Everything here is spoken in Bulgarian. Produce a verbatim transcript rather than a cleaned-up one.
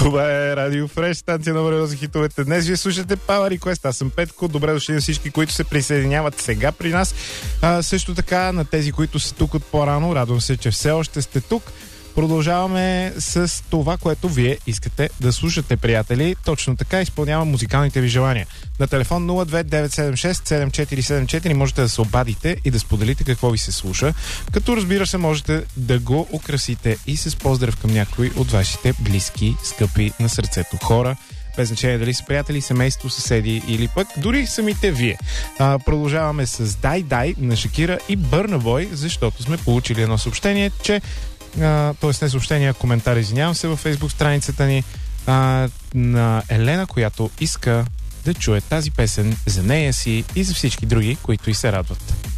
Това е Радио Фреш, станция номер едно за хитовете. Днес вие слушате Power Request. Аз съм Петко. Добре дошли на всички, които се присъединяват сега при нас. А, също така на тези, които са тук от по-рано. Радвам се, че все още сте тук. Продължаваме с това, което вие искате да слушате, приятели. Точно така изпълнявам музикалните ви желания. На телефон нула две девет седем шест седем четири седем четири можете да се обадите и да споделите какво ви се слуша, като разбира се можете да го украсите и с поздрав към някой от вашите близки, скъпи на сърцето хора, без значение дали са приятели, семейство, съседи или пък дори самите вие. А, продължаваме с Дай Дай на Шакира и Бърна Бой, защото сме получили едно съобщение, че т.е. не съобщение, а коментар, извинявам се, във Фейсбук страницата ни а, на Елена, която иска да чуе тази песен за нея си и за всички други, които и се радват.